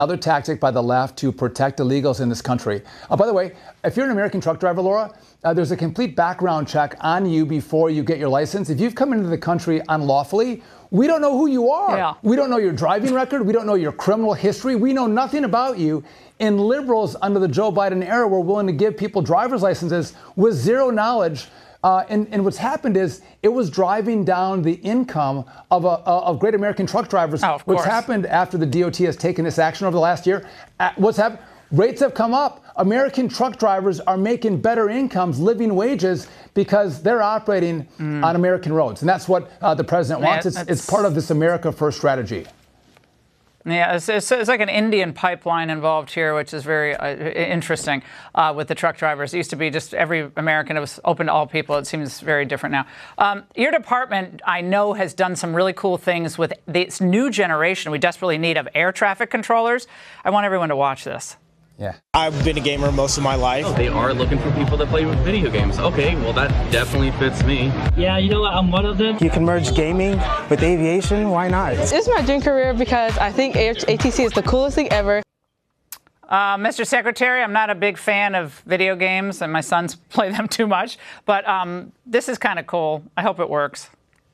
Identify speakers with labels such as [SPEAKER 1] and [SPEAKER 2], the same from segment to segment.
[SPEAKER 1] Another tactic by the left to protect illegals in this country. By the way, if you're an American truck driver, Laura, there's a complete background check on you before you get your license. If you've come into the country unlawfully, we don't know who you are.
[SPEAKER 2] Yeah.
[SPEAKER 1] We don't know your driving record. We don't know your criminal history. We know nothing about you. And liberals under the Joe Biden era were willing to give people driver's licenses with zero knowledge. And what's happened is it was driving down the income of great American truck drivers.
[SPEAKER 2] Oh, of course.
[SPEAKER 1] What's happened after the DOT has taken this action over the last year? What's happened? Rates have come up. American truck drivers are making better incomes, living wages, because they're operating on American roads. And that's what the president wants. It's part of this America First strategy.
[SPEAKER 2] Yeah, it's like an Indian pipeline involved here, which is very interesting with the truck drivers. It used to be just every American. It was open to all people. It seems very different now. Your department, I know, has done some really cool things with this new generation we desperately need of air traffic controllers. I want everyone to watch this.
[SPEAKER 1] Yeah.
[SPEAKER 3] I've been a gamer most of my life.
[SPEAKER 4] They are looking for people that play with video games. Okay, well, that definitely fits me.
[SPEAKER 5] Yeah, you know what? I'm one of them.
[SPEAKER 6] You can merge gaming with aviation. Why not?
[SPEAKER 7] It's my dream career because I think ATC is the coolest thing ever.
[SPEAKER 2] Mr. Secretary, I'm not a big fan of video games, and my sons play them too much. But this is kind of cool. I hope it works.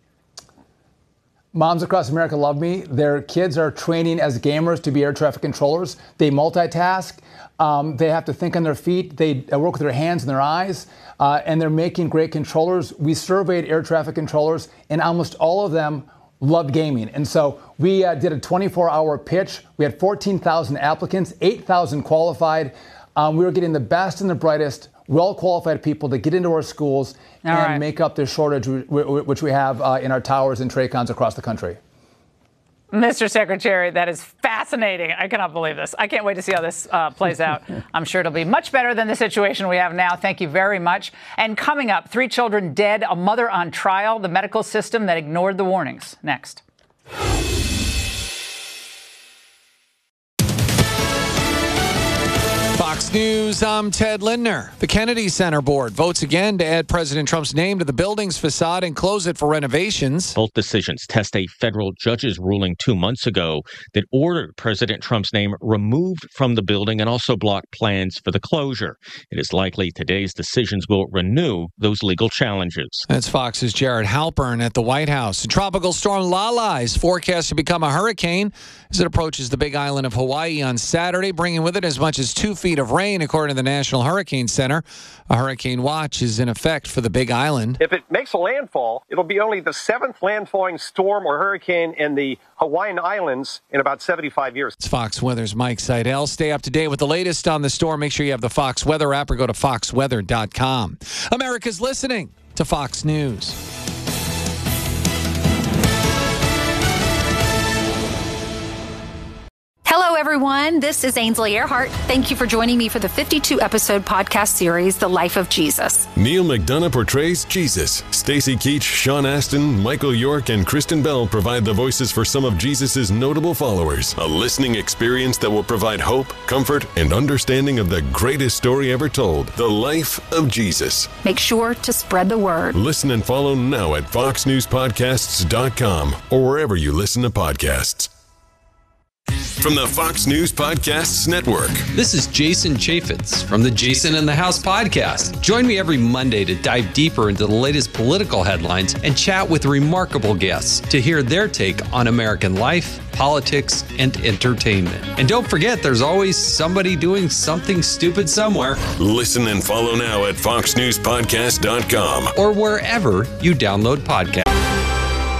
[SPEAKER 1] Moms across America love me. Their kids are training as gamers to be air traffic controllers. They multitask. They have to think on their feet. They work with their hands and their eyes. And they're making great controllers. We surveyed air traffic controllers, and almost all of them loved gaming. And so we did a 24-hour pitch. We had 14,000 applicants, 8,000 qualified. We were getting the best and the brightest, well-qualified people to get into our schools and make up the shortage which we have in our towers and TRACONs across the country.
[SPEAKER 2] Mr. Secretary, that is fascinating. I cannot believe this. I can't wait to see how this plays out. I'm sure it'll be much better than the situation we have now. Thank you very much. And coming up, 3 children dead, a mother on trial, the medical system that ignored the warnings. Next.
[SPEAKER 8] Fox News, I'm Ted Lindner. The Kennedy Center Board votes again to add President Trump's name to the building's facade and close it for renovations.
[SPEAKER 9] Both decisions test a federal judge's ruling 2 months ago that ordered President Trump's name removed from the building and also blocked plans for the closure. It is likely today's decisions will renew those legal challenges.
[SPEAKER 8] That's Fox's Jared Halpern at the White House. Tropical storm Lala is forecast to become a hurricane as it approaches the Big Island of Hawaii on Saturday, bringing with it as much as 2 feet of rain, according to the National Hurricane Center. A hurricane watch is in effect for the Big Island.
[SPEAKER 10] If it makes a landfall, it'll be only the 7th landfalling storm or hurricane in the Hawaiian Islands in about 75 years.
[SPEAKER 8] It's Fox Weather's Mike Seidel. Stay up to date with the latest on the storm. Make sure you have the Fox Weather app or go to foxweather.com. America's listening to Fox News.
[SPEAKER 11] Hello, everyone. This is Ainsley Earhart. Thank you for joining me for the 52-episode podcast series, The Life of Jesus.
[SPEAKER 12] Neil McDonough portrays Jesus. Stacy Keach, Sean Astin, Michael York, and Kristen Bell provide the voices for some of Jesus' notable followers. A listening experience that will provide hope, comfort, and understanding of the greatest story ever told, The Life of Jesus.
[SPEAKER 11] Make sure to spread the word.
[SPEAKER 12] Listen and follow now at foxnewspodcasts.com or wherever you listen to podcasts. From the Fox News Podcasts Network.
[SPEAKER 13] This is Jason Chaffetz from the Jason in the House podcast. Join me every Monday to dive deeper into the latest political headlines and chat with remarkable guests to hear their take on American life, politics, and entertainment. And don't forget, there's always somebody doing something stupid somewhere.
[SPEAKER 12] Listen and follow now at foxnewspodcast.com
[SPEAKER 13] or wherever you download podcasts.